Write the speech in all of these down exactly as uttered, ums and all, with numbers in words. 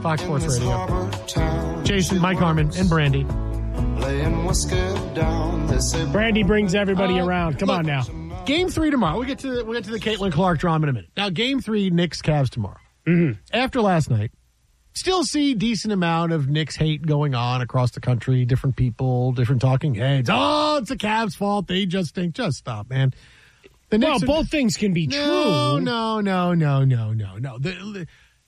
Fox Sports Radio. Jason, Mike Harmon, and Brandy. Brandy brings everybody Uh, around. Come look, on now. Game three tomorrow. We'll get to the, we'll get to the Caitlin Clark drama in a minute. Now, game three, Knicks Cavs tomorrow. Mm-hmm. After last night, still see decent amount of Knicks hate going on across the country. Different people, different talking heads. Oh, it's the Cavs' fault. They just think. Just stop, man. The Well, Knicks are- both things can be no, true. No, no, no, no, no, no. The, the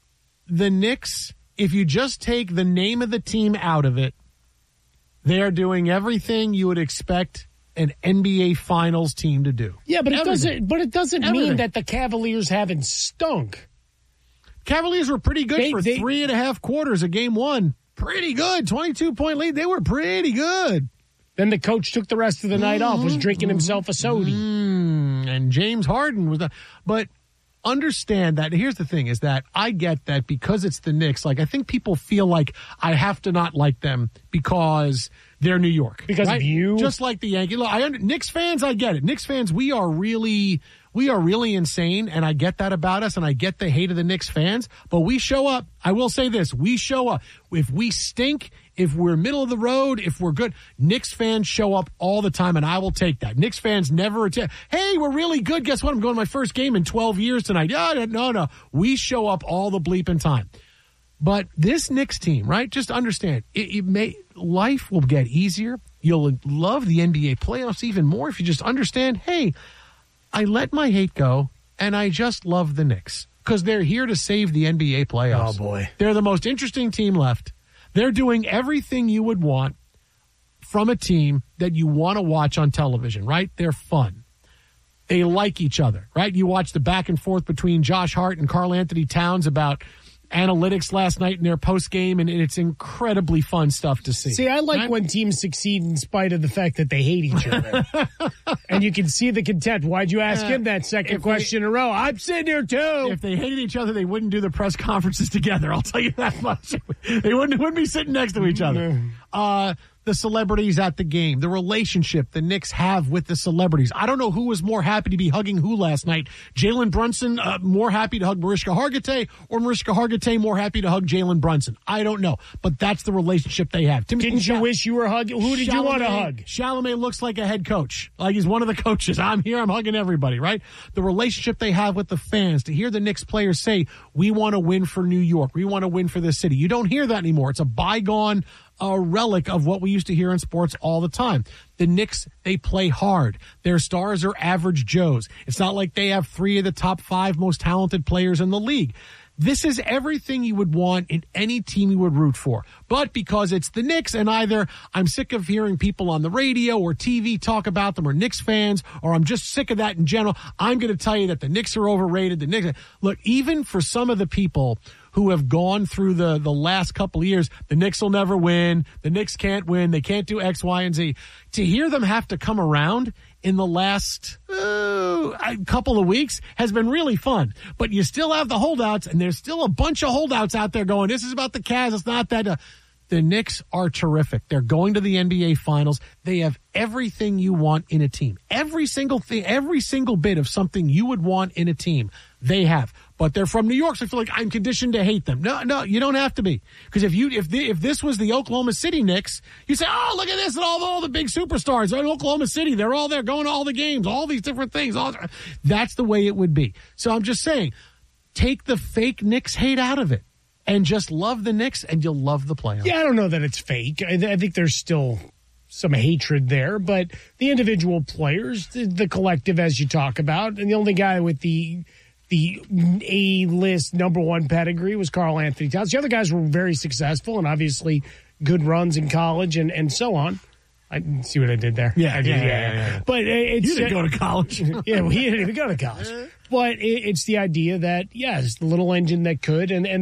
the Knicks, if you just take the name of the team out of it, they are doing everything you would expect an N B A Finals team to do. Yeah, but it Everything. doesn't. But it doesn't Everything. mean that the Cavaliers haven't stunk. Cavaliers were pretty good They- for they- three and a half quarters of game one. Pretty good. twenty-two point lead. They were pretty good. Then the coach took the rest of the night off, was drinking himself a soda. Mm, and James Harden was the, but understand that here's the thing is that I get that because it's the Knicks, like I think people feel like I have to not like them because they're New York. Because right? of you? Just like the Yankees. Look, I under, Knicks fans, I get it. Knicks fans, we are really we are really insane, and I get that about us, and I get the hate of the Knicks fans, but we show up. I will say this, we show up. If we stink, if we're middle of the road, if we're good, Knicks fans show up all the time, and I will take that. Knicks fans never attend. Hey, we're really good. Guess what? I'm going to my first game in twelve years tonight. Yeah, no, no. We show up all the bleeping time. But this Knicks team, right? Just understand, it, it may life will get easier. You'll love the N B A playoffs even more if you just understand, hey, I let my hate go, and I just love the Knicks because they're here to save the N B A playoffs. Oh, boy. They're the most interesting team left. They're doing everything you would want from a team that you want to watch on television, right? They're fun. They like each other, right? You watch the back and forth between Josh Hart and Karl Anthony Towns about analytics last night in their post game, and it's incredibly fun stuff to see. See, I like right? when teams succeed in spite of the fact that they hate each other. And you can see the content. Why'd you ask Uh, him that second if question they- in a row? I'm sitting here, too. If they hated each other, they wouldn't do the press conferences together. I'll tell you that much. They wouldn't, wouldn't be sitting next to each other. Uh, the celebrities at the game, the relationship the Knicks have with the celebrities. I don't know who was more happy to be hugging who last night. Jalen Brunson uh, more happy to hug Mariska Hargitay, or Mariska Hargitay more happy to hug Jalen Brunson. I don't know, but that's the relationship they have. Timothy Didn't you Chal- wish you were hugging? Who did you want to Chalamet- hug? Chalamet looks like a head coach. Like he's one of the coaches. I'm here. I'm hugging everybody, right? The relationship they have with the fans. To hear the Knicks players say, we want to win for New York. We want to win for this city. You don't hear that anymore. It's a bygone a relic of what we used to hear in sports all the time. The Knicks, they play hard. Their stars are average Joes. It's not like they have three of the top five most talented players in the league. This is everything you would want in any team you would root for. But because it's the Knicks, and either I'm sick of hearing people on the radio or T V talk about them, or Knicks fans, or I'm just sick of that in general, I'm going to tell you that the Knicks are overrated. The Knicks, look, even for some of the people who have gone through the, the last couple of years, the Knicks will never win. The Knicks can't win. They can't do X, Y, and Z. To hear them have to come around in the last uh, couple of weeks has been really fun. But you still have the holdouts, and there's still a bunch of holdouts out there going, this is about the Cavs, it's not that. Uh, the Knicks are terrific. They're going to the N B A Finals. They have everything you want in a team. Every single thing, every single bit of something you would want in a team, they have. But they're from New York, so I feel like I'm conditioned to hate them. No, no, you don't have to be. Because if you if the, if this was the Oklahoma City Knicks, you say, oh, look at this and all, all the big superstars in Oklahoma City. They're all there going to all the games, all these different things. All, that's the way it would be. So I'm just saying, take the fake Knicks hate out of it and just love the Knicks, and you'll love the playoffs. Yeah, I don't know that it's fake. I, I think there's still some hatred there, but the individual players, the, the collective, as you talk about, and the only guy with the the A-list number one pedigree was Karl Anthony Towns. The other guys were very successful and obviously good runs in college and, and so on. I see what I did there. Yeah, I did, yeah, yeah, yeah, yeah, yeah. But it's You didn't go to college. yeah, well, he didn't even go to college. But it, it's the idea that yes, the little engine that could, and and.